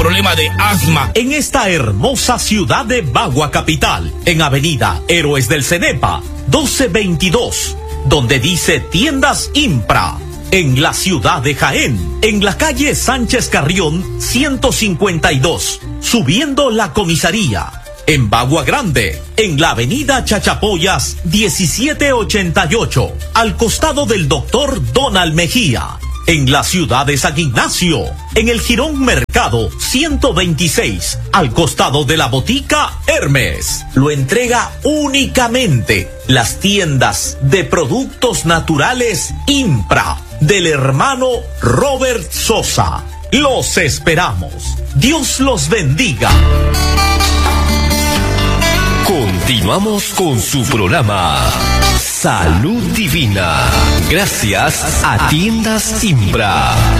problema de asma. En esta hermosa ciudad de Bagua Capital, en Avenida Héroes del Cenepa, 1222, donde dice Tiendas Impra. En la ciudad de Jaén, en la calle Sánchez Carrión, 152, subiendo la comisaría. En Bagua Grande, en la avenida Chachapoyas, 1788, al costado del doctor Donald Mejía. En la ciudad de San Ignacio, en el Jirón Mercado 126, al costado de la botica Hermes. Lo entrega únicamente las tiendas de productos naturales Impra, del hermano Robert Sosa. Los esperamos. Dios los bendiga. Continuamos con su programa Salud Divina, gracias a Tiendas Impra.